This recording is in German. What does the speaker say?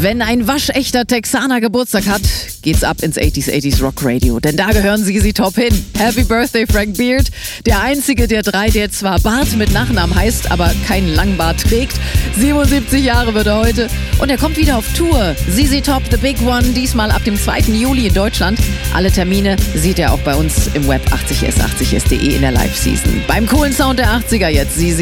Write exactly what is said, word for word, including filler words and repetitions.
Wenn ein waschechter Texaner Geburtstag hat, geht's ab ins achtziger achtziger Rock Radio. Denn da gehören Z Z Top hin. Happy Birthday Frank Beard. Der einzige der drei, der zwar Bart mit Nachnamen heißt, aber keinen Langbart trägt. siebenundsiebzig Jahre wird er heute. Und er kommt wieder auf Tour. Z Z Top, The Big One, diesmal ab dem zweiten Juli in Deutschland. Alle Termine sieht er auch bei uns im Web achtzig s achtzig s punkt de in der Live-Season. Beim coolen Sound der achtziger jetzt, Z Z